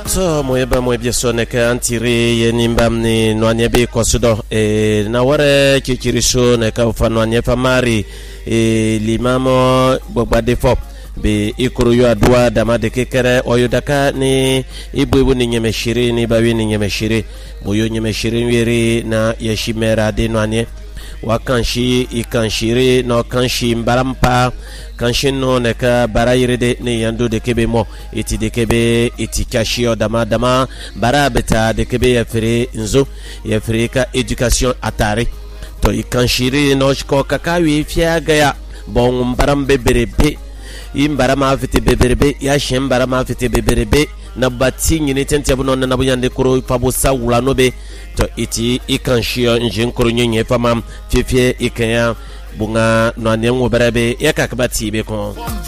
So moyeba moyebia soneka antiri yenimbamni noanyebe kosudo na ware kikiriso neka ufanwanye famari limamo bogbade fop be ikuru yo adwa damade kekere oyodaka ni ibu ni nyemeshiri ni bawi ni nyemeshiri boyo nyemeshiri wiri na yeshimera de noanye wakanshi ikanshiri no kanshi mbarampa kanshi no neka barayirede ne yando de kebe mo iti de kebe iti kashio dama bara beta de kebe yafiri nzo yafrika education atari to ikanshiri no shko kakawi fiaga ya bon mbaram beberebe imbarama afite beberebe ya shembara afite beberebe na bati nyine tente abuno na buyande kuro fabusa wulano be to iti ikanshio njin kuro nyenye fama fifie ikanya bunga no anenwo barabe yakakabati be kon